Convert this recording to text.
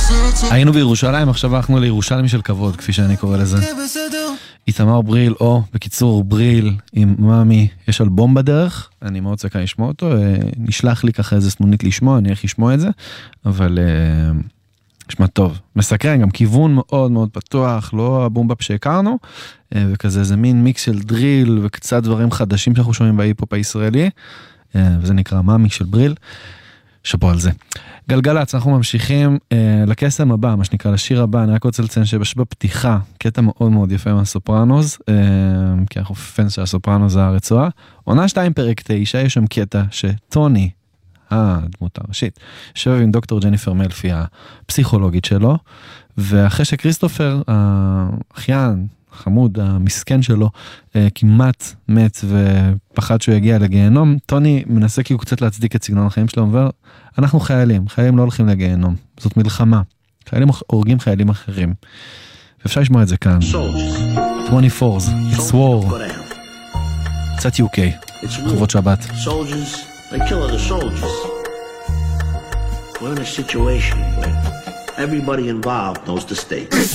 היינו בירושלים, עכשיו הלכנו לירושלמי של כבוד, כפי שאני קורא לזה. איתמר בריל, או בקיצור בריל עם מאמי, יש אלבום בדרך, אני מאוד צעקה לשמוע אותו, נשלח לי ככה איזה סנונית לשמוע, אני איך לשמוע את זה, אבל נשמע טוב, מסקרן, גם כיוון מאוד מאוד פתוח, לא הבומבאפ שהכרנו, וכזה זה מין מיקס של דריל, וקצת דברים חדשים שאנחנו שומעים בהיפ-הופ הישראלי, וזה נקרא מאמי של בריל, שפו על זה. גלגלץ, אנחנו ממשיכים לקסם הבא, מה שנקרא, לשיר הבא, אני רק רוצה לציין שיש בפתיחה, קטע מאוד מאוד יפה מהסופרנוז, כי אנחנו פנס של הסופרנוז הרצועה, עונה 2 פרק 9, יש שם קטע שטוני, הדמות הראשית, יושב עם דוקטור ג'ניפר מלפי, הפסיכולוגית שלו, ואחרי שקריסטופר, האחיין, חמוד, המסכן שלו, כמעט מת ופחד שהוא יגיע לגיהנום, טוני מנסה כאילו קצת להצדיק את סגנון החיים שלו, אומר, אנחנו חיילים לא הולכים לגיהנום, זאת מלחמה, חיילים הורגים חיילים אחרים, ואפשר לשמוע את זה כאן. 24's, it's war, קצת UK, חובות שבת. Soldiers, they kill other soldiers. We're in a situation where everybody involved knows the stakes.